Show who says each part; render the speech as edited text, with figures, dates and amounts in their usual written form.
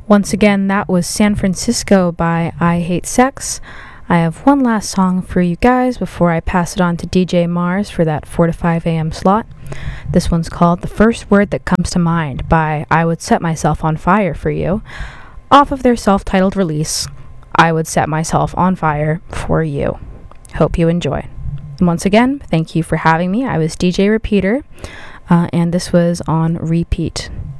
Speaker 1: Once again, that was San Francisco by I Hate Sex. I have one last song for you guys before I pass it on to DJ Mars for that 4 to 5 a.m. slot. This one's called The First Word That Comes to Mind by I Would Set Myself on Fire for You, off of their self-titled release, I Would Set Myself on Fire for You. Hope you enjoy. And once again, thank you for having me. I was DJ Repeater, and this was on repeat.